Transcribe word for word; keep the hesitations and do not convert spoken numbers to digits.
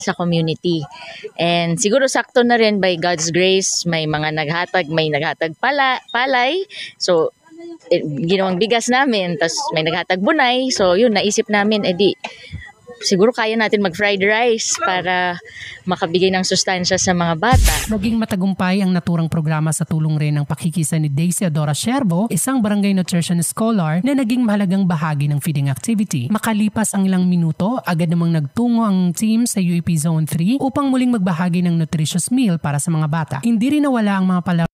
sa community. And siguro sakto na rin by God's grace, may mga naghatag, may naghatag pala, palay. So, eh, ginawang bigas namin, tapos may naghatag bunay. So, yun, naisip namin, edi, siguro kaya natin mag-fried rice para makabigay ng sustansya sa mga bata. Naging matagumpay ang naturang programa sa tulong rin ng pakikisa ni Daisy Adora Sherbo, isang barangay nutrition scholar na naging mahalagang bahagi ng feeding activity. Makalipas ang ilang minuto, agad namang nagtungo ang team sa U A P Zone three upang muling magbahagi ng nutritious meal para sa mga bata. Hindi rin nawala ang mga pala